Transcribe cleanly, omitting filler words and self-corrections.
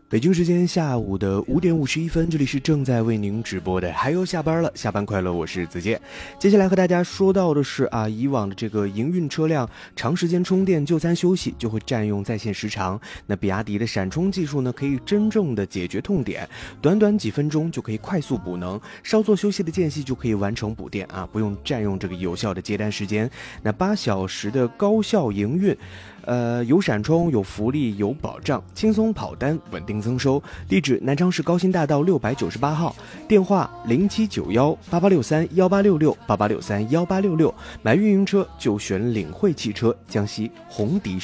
北京时间下午的5点51分，这里是正在为您直播的还有下班了，下班快乐，我是子健。接下来和大家说到的是以往的这个营运车辆长时间充电就餐休息就会占用在线时长，那比亚迪的闪充技术呢，可以真正的解决痛点，短短几分钟就可以快速补能，稍作休息的间隙就可以完成补电不用占用这个有效的接单时间。那8小时的高效营运，有闪充，有福利，有保障，轻松跑单，稳定增收。地址：南昌市高新大道698号，电话07918863186688631866。买运营车就选领汇汽车，江西红迪。